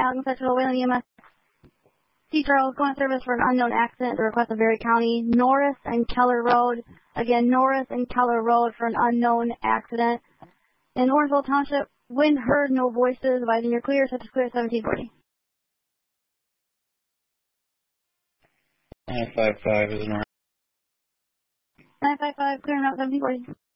Allen Central, Wayland EMS. C. Charles, going on service for an unknown accident at the request of Berry County. Norris and Keller Road. Again, Norris and Keller Road for an unknown accident. In Orangeville Township, wind heard, no voices. Advising you're clear, set to clear 1740. 955 is an 955, clearing out 1740.